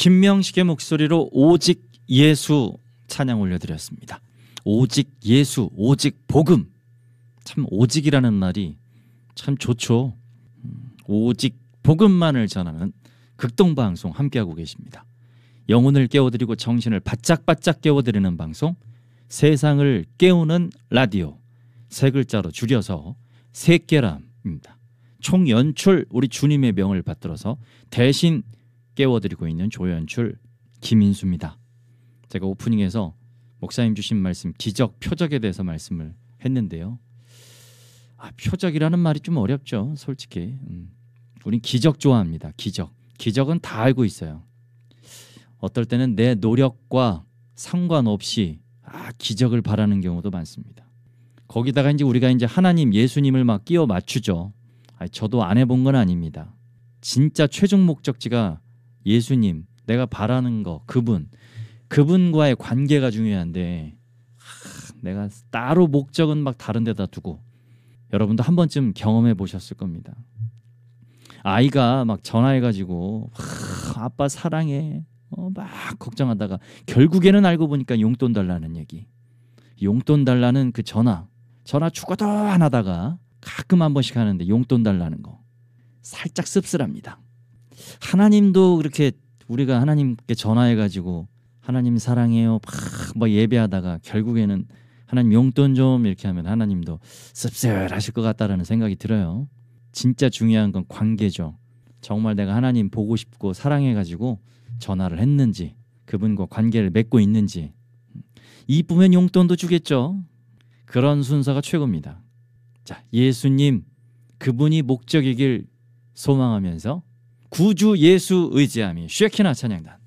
김명식의 목소리로 오직 예수 찬양 올려드렸습니다. 오직 예수, 오직 복음. 참 오직이라는 말이 참 좋죠. 오직 복음만을 전하는 극동방송 함께하고 계십니다. 영혼을 깨워드리고 정신을 바짝바짝 깨워드리는 방송, 세상을 깨우는 라디오. 세 글자로 줄여서 새깨람입니다. 총 연출 우리 주님의 명을 받들어서 대신 깨워드리고 있는 조연출 김인수입니다. 제가 오프닝에서 목사님 주신 말씀 기적, 표적에 대해서 말씀을 했는데요. 표적이라는 말이 좀 어렵죠. 솔직히. 우린 기적 좋아합니다. 기적. 기적은 다 알고 있어요. 어떨 때는 내 노력과 상관없이 기적을 바라는 경우도 많습니다. 거기다가 이제 우리가 이제 하나님, 예수님을 막 끼워 맞추죠. 저도 안 해본 건 아닙니다. 진짜 최종 목적지가 예수님, 내가 바라는 거, 그분과의 관계가 중요한데 내가 따로 목적은 막 다른 데다 두고, 여러분도 한 번쯤 경험해 보셨을 겁니다. 아이가 막 전화해가지고 아빠 사랑해 막 걱정하다가 결국에는 알고 보니까 용돈 달라는 얘기. 용돈 달라는 그 전화 죽어도 안 하다가 가끔 한 번씩 하는데 용돈 달라는 거 살짝 씁쓸합니다. 하나님도 그렇게 우리가 하나님께 전화해가지고 하나님 사랑해요 막 예배하다가 결국에는 하나님 용돈 좀 이렇게 하면 하나님도 씁쓸하실 것 같다라는 생각이 들어요. 진짜 중요한 건 관계죠. 정말 내가 하나님 보고 싶고 사랑해가지고 전화를 했는지, 그분과 관계를 맺고 있는지. 이쁘면 용돈도 주겠죠. 그런 순서가 최고입니다. 자, 예수님, 그분이 목적이길 소망하면서 구주 예수 의지함이 쉐키나 찬양단.